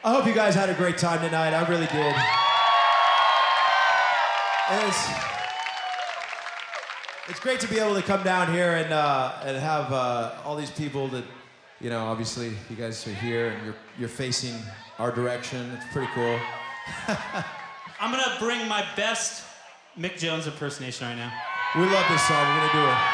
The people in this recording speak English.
I hope you guys had a great time tonight. I really did. It's great to be able to come down here and have all these people that, you know, obviously you guys are here and you're facing our direction. It's pretty cool. I'm gonna bring my best Mick Jones impersonation right now. We love this song. We're gonna do it.